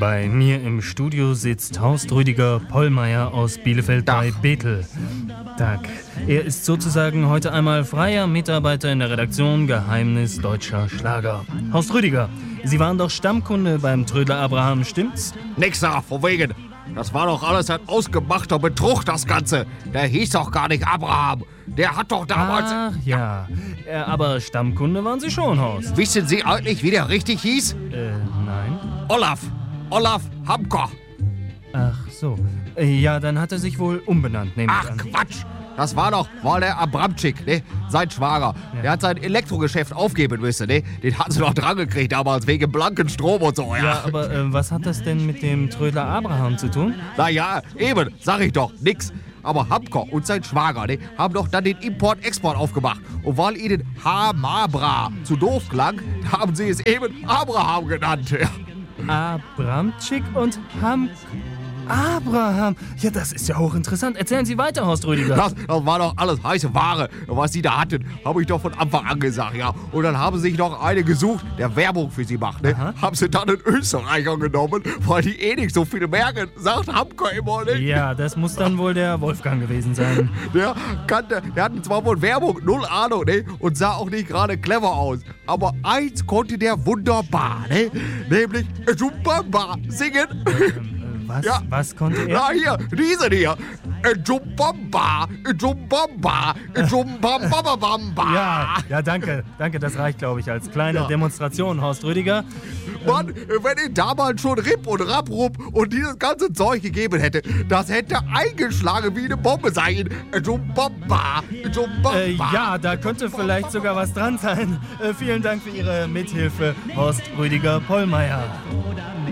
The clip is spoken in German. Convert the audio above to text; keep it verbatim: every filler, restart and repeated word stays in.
Bei mir im Studio sitzt Horst Rüdiger Pollmeier aus Bielefeld Dach. bei Bethel. Tag. Er ist sozusagen heute einmal freier Mitarbeiter in der Redaktion Geheimnis deutscher Schlager. Horst Rüdiger, Sie waren doch Stammkunde beim Trödler Abraham, stimmt's? Nix da, von wegen. Das war doch alles ein ausgemachter Betrug, das Ganze. Der hieß doch gar nicht Abraham. Der hat doch damals... Ach ja, äh, aber Stammkunde waren Sie schon, Horst. Wissen Sie eigentlich, wie der richtig hieß? Äh, nein. Olaf. Olaf Hamker. Ach so. Äh, ja, dann hat er sich wohl umbenannt, nehme ich Ach, an. Quatsch. Das war doch war der Abramczyk, ne? Sein Schwager. Ja. Der hat sein Elektrogeschäft aufgeben müssen, ne? Den hatten sie doch dran gekriegt damals, wegen blanken Strom und so, ja. Ja, aber äh, was hat das denn mit dem Trödler Abraham zu tun? Na ja, eben, sag ich doch, nix. Aber Hamker und sein Schwager, ne, haben doch dann den Import-Export aufgemacht. Und weil ihnen Hamabra zu doof klang, haben sie es eben Abraham genannt. Ja. Abramczyk und Ham... Abraham. Ja, das ist ja hochinteressant. Erzählen Sie weiter, Horst Rüdiger. Das, das war doch alles heiße Ware, was sie da hatten. Habe ich doch von Anfang an gesagt, ja. Und dann haben sie sich noch eine gesucht, der Werbung für sie macht, ne? Aha. Haben sie dann einen Österreicher genommen, weil die eh nicht so viel merken, sagt Hamker immer, ne? Ja, das muss dann wohl der Wolfgang gewesen sein. Der kannte, der hatte zwar von Werbung null Ahnung, ne? Und sah auch nicht gerade clever aus. Aber eins konnte der wunderbar, ne? Nämlich Jumbamba singen. Ähm, äh, was, Ja. was konnte er? Na hier, diesen hier. Jumbamba, Jumbamba, Jumbambababamba. Ja, ja, danke. Danke, das reicht, glaube ich, als kleine Ja. Demonstration, Horst Rüdiger. Mann, wenn ich damals schon Rip und Raprup und dieses ganze Zeug gegeben hätte, das hätte eingeschlagen wie eine Bombe sein. Jumbamba, Jumbamba. Äh, ja, da könnte vielleicht sogar was dran sein. Äh, vielen Dank für Ihre Mithilfe, Horst Rüdiger Pollmeier.